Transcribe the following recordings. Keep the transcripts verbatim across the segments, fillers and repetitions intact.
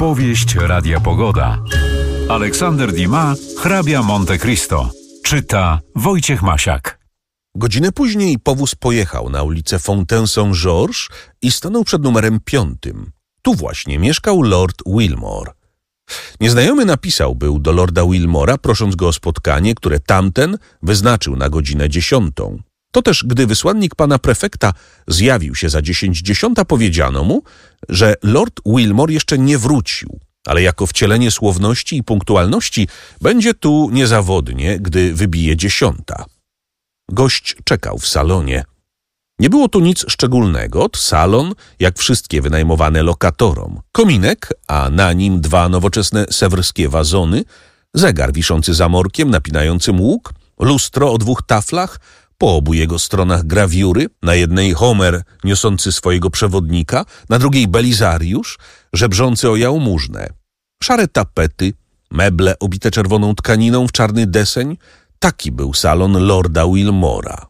Powieść Radia Pogoda. Aleksander Dumas, hrabia Monte Cristo. Czyta Wojciech Masiak. Godzinę później powóz pojechał na ulicę Fontaine Saint-Georges i stanął przed numerem piątym. Tu właśnie mieszkał lord Wilmore. Nieznajomy napisał był do lorda Wilmora, prosząc go o spotkanie, które tamten wyznaczył na godzinę dziesiątą. To też, gdy wysłannik pana prefekta zjawił się za dziesięć dziesiąta, powiedziano mu, że lord Wilmore jeszcze nie wrócił, ale jako wcielenie słowności i punktualności będzie tu niezawodnie, gdy wybije dziesiąta. Gość czekał w salonie. Nie było tu nic szczególnego, salon, jak wszystkie wynajmowane lokatorom. Kominek, a na nim dwa nowoczesne sewrskie wazony, zegar wiszący za morkiem, napinającym łuk, lustro o dwóch taflach, po obu jego stronach grawiury, na jednej Homer niosący swojego przewodnika, na drugiej Belizariusz, żebrzący o jałmużnę. Szare tapety, meble obite czerwoną tkaniną w czarny deseń. Taki był salon lorda Wilmora.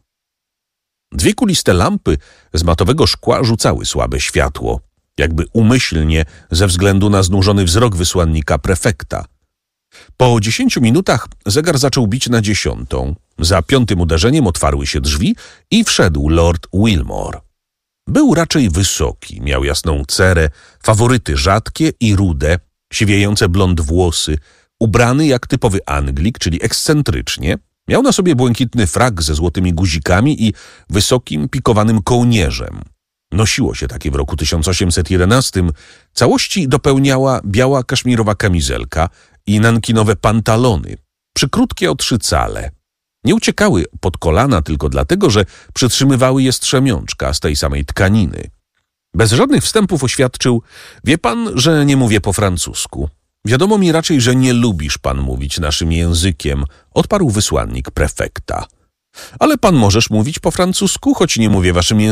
Dwie kuliste lampy z matowego szkła rzucały słabe światło, jakby umyślnie ze względu na znużony wzrok wysłannika prefekta. Po dziesięciu minutach zegar zaczął bić na dziesiątą. Za piątym uderzeniem otwarły się drzwi i wszedł lord Wilmore. Był raczej wysoki, miał jasną cerę, faworyty rzadkie i rude, siwiejące blond włosy, ubrany jak typowy Anglik, czyli ekscentrycznie. Miał na sobie błękitny frak ze złotymi guzikami i wysokim, pikowanym kołnierzem. Nosiło się takie w roku tysiąc osiemset jedenastym. Całości dopełniała biała kaszmirowa kamizelka i nankinowe pantalony, przykrótkie o trzy cale. Nie uciekały pod kolana tylko dlatego, że przytrzymywały je strzemiączka z tej samej tkaniny. Bez żadnych wstępów oświadczył: wie pan, że nie mówię po francusku. Wiadomo mi raczej, że nie lubisz pan mówić naszym językiem, odparł wysłannik prefekta. Ale pan możesz mówić po francusku, choć nie mówię waszym językiem.